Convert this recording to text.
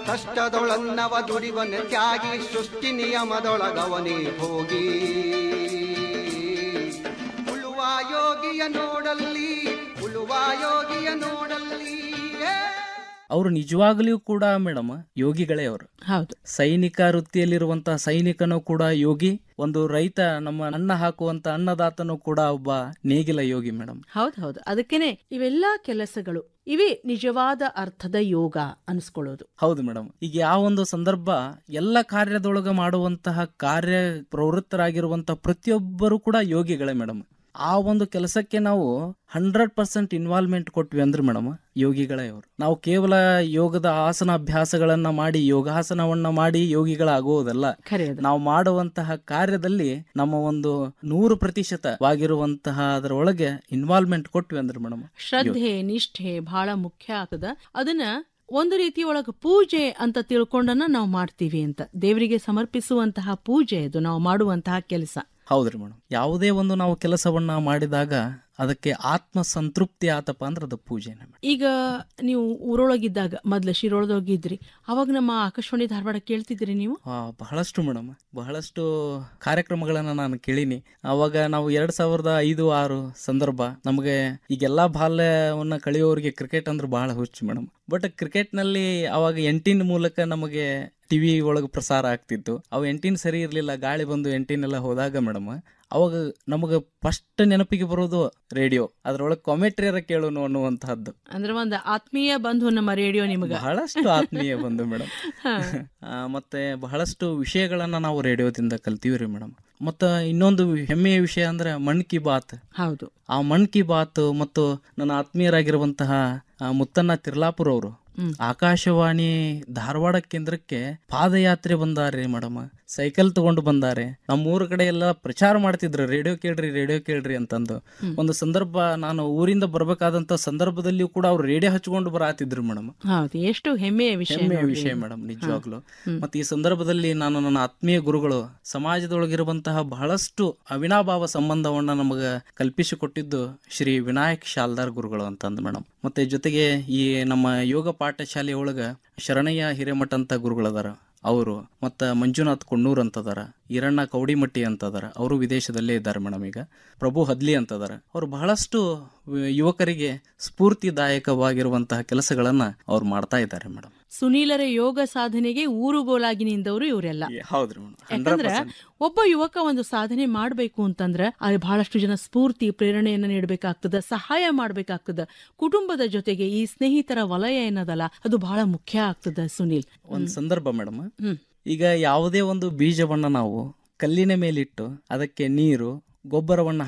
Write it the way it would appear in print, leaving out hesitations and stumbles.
ಕಷ್ಟದೊಳನ್ನವ ದುಡಿವನ ತ್ಯಾಗಿ ಸೃಷ್ಟಿ ನಿಯಮದೊಳಗವನೇ ಹೋಗಿ ಉಳುವ ಯೋಗಿಯ ನೋಡಲ್ಲಿ ಉಳುವ ಯೋಗಿಯ ನೋಡಲ್ಲಿ. ಅವರು ನಿಜವಾಗ್ಲೂ ಕೂಡ ಮೇಡಮ್ ಯೋಗಿಗಳೇ ಅವರು. ಹೌದು, ಸೈನಿಕ ವೃತ್ತಿಯಲ್ಲಿರುವಂತಹ ಸೈನಿಕನು ಕೂಡ ಯೋಗಿ, ಒಂದು ರೈತ ನಮ್ಮ ಅನ್ನ ಹಾಕುವಂತ ಅನ್ನದಾತನು ಕೂಡ ಒಬ್ಬ ನೇಗಿಲ ಯೋಗಿ ಮೇಡಮ್. ಹೌದು. ಅದಕ್ಕೇನೆ ಇವೆಲ್ಲಾ ಕೆಲಸಗಳು ಇವೇ ನಿಜವಾದ ಅರ್ಥದ ಯೋಗ ಅನಿಸ್ಕೊಳ್ಳೋದು. ಹೌದು ಮೇಡಮ್. ಈಗ ಯಾವ ಒಂದು ಸಂದರ್ಭ ಎಲ್ಲ ಕಾರ್ಯದೊಳಗ ಮಾಡುವಂತಹ ಕಾರ್ಯ ಪ್ರವೃತ್ತರಾಗಿರುವಂತಹ ಪ್ರತಿಯೊಬ್ಬರು ಕೂಡ ಯೋಗಿಗಳೇ ಮೇಡಮ್. ಆ ಒಂದು ಕೆಲಸಕ್ಕೆ ನಾವು 100% ಇನ್ವಾಲ್ವ್ಮೆಂಟ್ ಕೊಟ್ವಿ ಅಂದ್ರೆ ಮೇಡಮ್ ಯೋಗಿಗಳೇ ಅವರು. ನಾವು ಕೇವಲ ಯೋಗದ ಆಸನ ಅಭ್ಯಾಸಗಳನ್ನ ಮಾಡಿ ಯೋಗಾಸನವನ್ನ ಮಾಡಿ ಯೋಗಿಗಳಾಗುವುದಲ್ಲ. ನಾವು ಮಾಡುವಂತಹ ಕಾರ್ಯದಲ್ಲಿ ನಮ್ಮ ಒಂದು 100% ಅದರೊಳಗೆ ಇನ್ವಾಲ್ವ್ಮೆಂಟ್ ಕೊಟ್ವಿ ಅಂದ್ರೆ ಮೇಡಮ್ ಶ್ರದ್ಧೆ ನಿಷ್ಠೆ ಬಹಳ ಮುಖ್ಯ ಆಗ್ತದ. ಅದನ್ನ ಒಂದು ರೀತಿ ಒಳಗ ಪೂಜೆ ಅಂತ ತಿಳ್ಕೊಂಡನ್ನ ನಾವು ಮಾಡ್ತೀವಿ ಅಂತ, ದೇವರಿಗೆ ಸಮರ್ಪಿಸುವಂತಹ ಪೂಜೆ ಅದು ನಾವು ಮಾಡುವಂತಹ ಕೆಲಸ. ಹೌದ್ರಿ ಮೇಡಮ್. ಯಾವುದೇ ಒಂದು ನಾವು ಕೆಲಸವನ್ನ ಮಾಡಿದಾಗ ಅದಕ್ಕೆ ಆತ್ಮ ಸಂತೃಪ್ತಿ ಆತಪ್ಪ ಅಂದ್ರೆ ಅದು ಪೂಜೆನೆ. ಈಗ ನೀವು ಊರೊಳಗಿದ್ದಾಗ ಮೊದ್ಲು ಶಿರೋಳದೊಳಗಿದ್ರಿ, ಅವಾಗ ನಮ್ಮ ಆಕಾಶವಾಣಿ ಧಾರವಾಡ ಕೇಳ್ತಿದ್ರಿ ನೀವು? ಬಹಳಷ್ಟು ಮೇಡಮ್, ಬಹಳಷ್ಟು ಕಾರ್ಯಕ್ರಮಗಳನ್ನ ನಾನು ಕೇಳಿನಿ. ಅವಾಗ ನಾವು 2005-6 ಸಂದರ್ಭ ನಮಗೆ ಈಗೆಲ್ಲಾ ಬಾಲ್ಯವನ್ನ ಕಳೆಯೋರಿಗೆ ಕ್ರಿಕೆಟ್ ಅಂದ್ರೆ ಬಹಳ ಹುಚ್ಚು ಮೇಡಮ್. ಬಟ್ ಕ್ರಿಕೆಟ್ ನಲ್ಲಿ ಅವಾಗ ಎಂಟಿನ ಮೂಲಕ ನಮಗೆ ಟಿವಿ ಒಳಗೆ ಪ್ರಸಾರ ಆಗ್ತಿತ್ತು. ಅವು ಎಂಟಿನ್ ಸರಿ ಇರ್ಲಿಲ್ಲ, ಗಾಳಿ ಬಂದು ಎಂಟಿನೆಲ್ಲ ಹೋದಾಗ ಮೇಡಮ್ ಅವಾಗ ನಮಗೆ ಫಸ್ಟ್ ನೆನಪಿಗೆ ಬರೋದು ರೇಡಿಯೋ. ಅದ್ರೊಳಗೆ ಕಾಮೆಂಟ್ರಿಯರ ಕೇಳೋನು ಅನ್ನುವಂತಹದ್ದು. ಅಂದ್ರೆ ಒಂದು ಆತ್ಮೀಯ ಬಂಧು ನಮ್ಮ ರೇಡಿಯೋ ನಿಮಗೆ. ಬಹಳಷ್ಟು ಆತ್ಮೀಯ ಬಂಧು ಮೇಡಮ್. ಮತ್ತೆ ಬಹಳಷ್ಟು ವಿಷಯಗಳನ್ನ ನಾವು ರೇಡಿಯೋದಿಂದ ಕಲ್ತೀವ್ರಿ ಮೇಡಮ್. ಮತ್ತ ಇನ್ನೊಂದು ಹೆಮ್ಮೆಯ ವಿಷಯ ಅಂದ್ರೆ ಮನ್ ಕಿ ಬಾತ್. ಹೌದು, ಆ ಮನ್ ಕಿ ಬಾತ್ ಮತ್ತು ನನ್ನ ಆತ್ಮೀಯರಾಗಿರುವಂತಹ ಮುತ್ತಣ್ಣ ತಿರ್ಲಾಪುರ್ ಅವರು ಆಕಾಶವಾಣಿ ಧಾರವಾಡ ಕೇಂದ್ರಕ್ಕೆ ಪಾದಯಾತ್ರೆ ಬಂದಾರೆ ಮೇಡಮ್. ಸೈಕಲ್ ತಗೊಂಡು ಬಂದಾರೆ. ನಮ್ಮೂರ ಕಡೆ ಎಲ್ಲ ಪ್ರಚಾರ ಮಾಡ್ತಿದ್ರು, ರೇಡಿಯೋ ಕೇಳ್ರಿ ಅಂತಂದು. ಒಂದು ಸಂದರ್ಭ ನಾನು ಊರಿಂದ ಬರ್ಬೇಕಾದಂತ ಸಂದರ್ಭದಲ್ಲಿಯೂ ಕೂಡ ಅವ್ರು ರೇಡಿಯೋ ಹಚ್ಕೊಂಡು ಬರಾತಿದ್ರು ಮೇಡಮ್. ಎಷ್ಟು ಹೆಮ್ಮೆಯ ವಿಷಯ ಮೇಡಮ್ ನಿಜವಾಗ್ಲು. ಮತ್ತೆ ಈ ಸಂದರ್ಭದಲ್ಲಿ ನಾನು ನನ್ನ ಆತ್ಮೀಯ ಗುರುಗಳು ಸಮಾಜದೊಳಗಿರುವಂತಹ ಬಹಳಷ್ಟು ಅವಿನಾಭಾವ ಸಂಬಂಧವನ್ನ ನಮಗ ಕಲ್ಪಿಸಿಕೊಟ್ಟಿದ್ದು ಶ್ರೀ ವಿನಾಯಕ್ ಶಾಲ್ದಾರ್ ಗುರುಗಳು ಅಂತಂದು ಮೇಡಮ್. ಮತ್ತೆ ಜೊತೆಗೆ ಈ ನಮ್ಮ ಯೋಗ ಪಾಠಶಾಲೆ ಒಳಗ ಶರಣಯ್ಯ ಹಿರೇಮಠ ಅಂತ ಗುರುಗಳದಾರ ಅವರು, ಮತ್ತ ಮಂಜುನಾಥ್ ಕೊಣ್ಣೂರ್ ಅಂತದಾರ, ಈರಣ್ಣ ಕೌಡಿಮಟ್ಟಿ ಅಂತದಾರ, ಅವರು ವಿದೇಶದಲ್ಲೇ ಇದ್ದಾರೆ ಮೇಡಮ್. ಈಗ ಪ್ರಭು ಹದ್ಲಿ ಅಂತದಾರ. ಅವರು ಬಹಳಷ್ಟು ಯುವಕರಿಗೆ ಸ್ಫೂರ್ತಿದಾಯಕವಾಗಿರುವಂತಹ ಕೆಲಸಗಳನ್ನ ಅವ್ರು ಮಾಡ್ತಾ ಇದ್ದಾರೆ ಮೇಡಮ್. ಸುನೀಲರ ಯೋಗ ಸಾಧನೆಗೆ ಊರುಗೋಲಾಗಿ ನಿಂದವರು ಇವರೆಲ್ಲ. ಹೌದ್ರಿ ಮೇಡಮ್. ಯಾಕಂದ್ರ ಒಬ್ಬ ಯುವಕ ಒಂದು ಸಾಧನೆ ಮಾಡ್ಬೇಕು ಅಂತಂದ್ರ ಅಲ್ಲಿ ಬಹಳಷ್ಟು ಜನ ಸ್ಫೂರ್ತಿ ಪ್ರೇರಣೆಯನ್ನ ನೀಡಬೇಕಾಗ್ತದ, ಸಹಾಯ ಮಾಡ್ಬೇಕಾಗ್ತದ. ಕುಟುಂಬದ ಜೊತೆಗೆ ಈ ಸ್ನೇಹಿತರ ವಲಯ ಏನದಲ್ಲ ಅದು ಬಹಳ ಮುಖ್ಯ ಆಗ್ತದ ಸುನೀಲ್. ಒಂದ್ ಸಂದರ್ಭ ಮೇಡಮ್, ಈಗ ಯಾವುದೇ ಒಂದು ಬೀಜವನ್ನ ನಾವು ಕಲ್ಲಿನ ಮೇಲಿಟ್ಟು ಅದಕ್ಕೆ ನೀರು ಗೊಬ್ಬರವನ್ನ